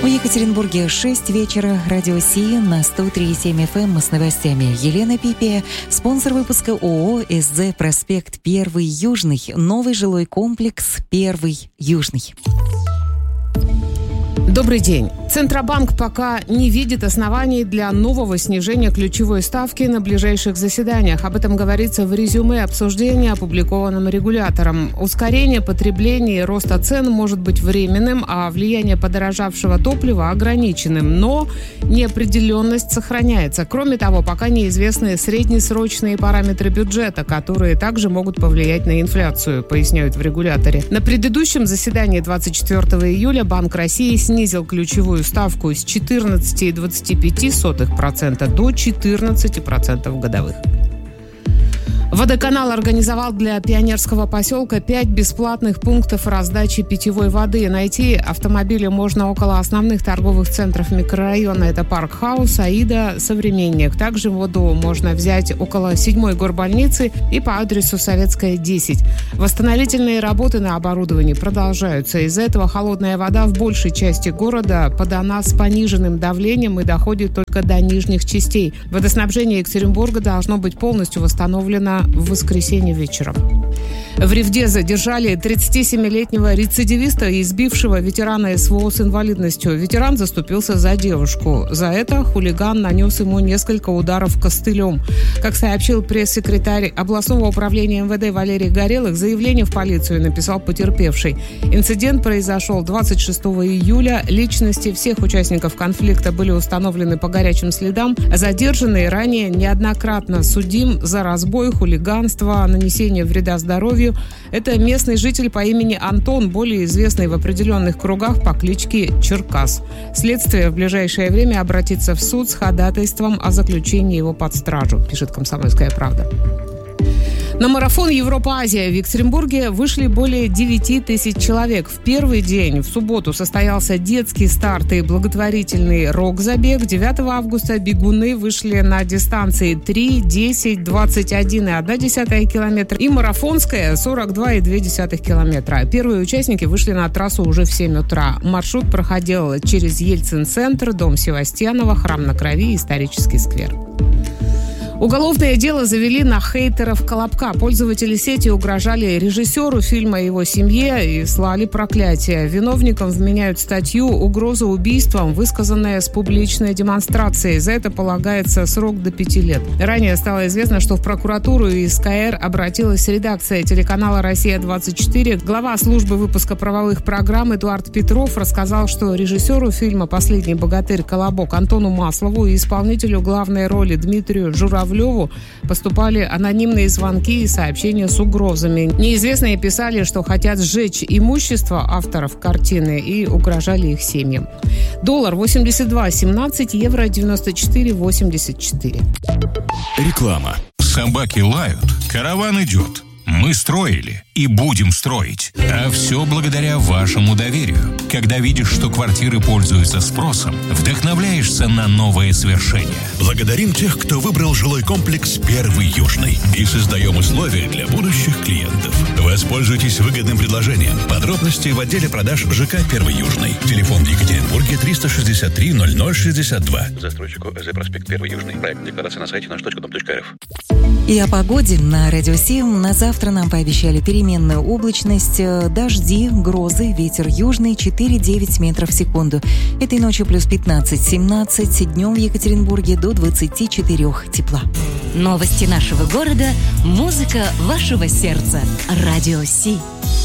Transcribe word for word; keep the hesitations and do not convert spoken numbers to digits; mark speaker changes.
Speaker 1: В Екатеринбурге шесть вечера. Радио Си на сто три и семь эф эм с новостями. Елена Пипия. Спонсор выпуска ООО «СЗ Проспект Первый Южный». Новый жилой комплекс «Первый Южный».
Speaker 2: Добрый день. Центробанк пока не видит оснований для нового снижения ключевой ставки на ближайших заседаниях. Об этом говорится в резюме обсуждения, опубликованном регулятором. Ускорение потребления и роста цен может быть временным, а влияние подорожавшего топлива ограниченным. Но неопределенность сохраняется. Кроме того, пока неизвестны среднесрочные параметры бюджета, которые также могут повлиять на инфляцию, поясняют в регуляторе. На предыдущем заседании двадцать четвёртого июля Банк России снизил ключевую ставку с четырнадцати целых двадцати пяти сотых процента до четырнадцати процентов годовых. Водоканал организовал для Пионерского поселка пять бесплатных пунктов раздачи питьевой воды. Найти автомобили можно около основных торговых центров микрорайона. Это Парк Хаус, Аида, Современник. Также воду можно взять около седьмой горбольницы и по адресу Советская, десять. Восстановительные работы на оборудовании продолжаются. Из-за этого холодная вода в большей части города подана с пониженным давлением и доходит только до нижних частей. Водоснабжение Екатеринбурга должно быть полностью восстановлено в воскресенье вечером. В Ревде задержали тридцатисемилетнего рецидивиста, избившего ветерана СВО с инвалидностью. Ветеран заступился за девушку. За это хулиган нанес ему несколько ударов костылем. Как сообщил пресс-секретарь областного управления эм вэ дэ Валерий Горелых, заявление в полицию написал потерпевший. Инцидент произошел двадцать шестого июля. Личности всех участников конфликта были установлены по горячим следам. Задержанный ранее неоднократно судим за разбой, хулиганство, нанесение вреда здоровью. Это местный житель по имени Антон, более известный в определенных кругах по кличке Черкас. Следствие в ближайшее время обратится в суд с ходатайством о заключении его под стражу, пишет «Комсомольская правда». На марафон Европа-Азия в Екатеринбурге вышли более девяти тысяч человек. В первый день, в субботу, состоялся детский старт и благотворительный рок-забег. девятого августа бегуны вышли на дистанции три, десять, двадцать один и одна десятая километра и марафонская сорок два и две десятых километра. Первые участники вышли на трассу уже в семь утра. Маршрут проходил через Ельцин-центр, дом Севастьянова, Храм на Крови и исторический сквер. Уголовное дело завели на хейтеров «Колобка». Пользователи сети угрожали режиссеру фильма и его семье и слали проклятие. Виновникам вменяют статью «Угроза убийством», высказанная с публичной демонстрацией. За это полагается срок до пяти лет. Ранее стало известно, что в прокуратуру и эс ка эр обратилась редакция телеканала «Россия-двадцать четыре». Глава службы выпуска правовых программ Эдуард Петров рассказал, что режиссеру фильма «Последний богатырь. Колобок» Антону Маслову и исполнителю главной роли Дмитрию Журавлеву поступали анонимные звонки и сообщения с угрозами. Неизвестные писали, что хотят сжечь имущество авторов картины и угрожали их семьям. Доллар восемьдесят два семнадцать, евро девяносто четыре восемьдесят четыре.
Speaker 3: Реклама. Собаки лают, караван идет. Мы строили и будем строить. А все благодаря вашему доверию. Когда видишь, что квартиры пользуются спросом, вдохновляешься на новые свершения.
Speaker 4: Благодарим тех, кто выбрал жилой комплекс «Первый Южный». И создаем условия для будущих клиентов. Воспользуйтесь выгодным предложением. Подробности в отделе продаж ЖК «Первый Южный». Телефон в Екатеринбурге триста шестьдесят три ноль ноль шестьдесят два.
Speaker 5: Застройщику ЭЗ Проспект Первый Южный. Проект декларации на сайте наш точка дом точка эр эф.
Speaker 1: И о погоде на Радио Си. На завтра нам пообещали переменную облачность, дожди, грозы, ветер южный четыре-девять метров в секунду. Этой ночью плюс пятнадцать-семнадцать, днем в Екатеринбурге до двадцати четырёх тепла.
Speaker 6: Новости нашего города, музыка вашего сердца. Радио Си.